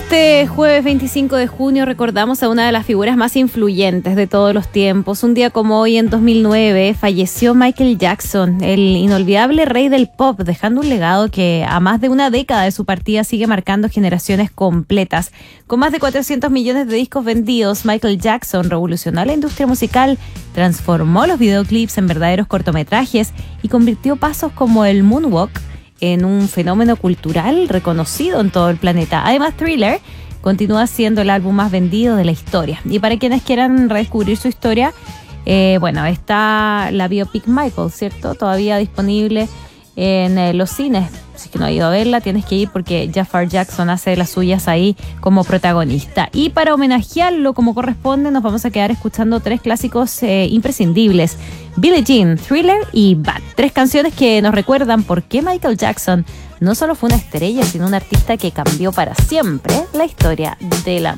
Este jueves 25 de junio recordamos a una de las figuras más influyentes de todos los tiempos. Un día como hoy, en 2009, falleció Michael Jackson, el inolvidable rey del pop, dejando un legado que a más de una década de su partida sigue marcando generaciones completas. Con más de 400 millones de discos vendidos, Michael Jackson revolucionó la industria musical, transformó los videoclips en verdaderos cortometrajes y convirtió pasos como el moonwalk en un fenómeno cultural reconocido en todo el planeta. Además, Thriller continúa siendo el álbum más vendido de la historia. Y para quienes quieran redescubrir su historia, está la biopic Michael, ¿cierto? Todavía disponible en los cines. Si es que no has ido a verla, tienes que ir porque Jafar Jackson hace las suyas ahí como protagonista. Y para homenajearlo como corresponde, nos vamos a quedar escuchando tres clásicos imprescindibles: Billie Jean, Thriller y Bad. Tres canciones que nos recuerdan por qué Michael Jackson no solo fue una estrella, sino un artista que cambió para siempre la historia de la música.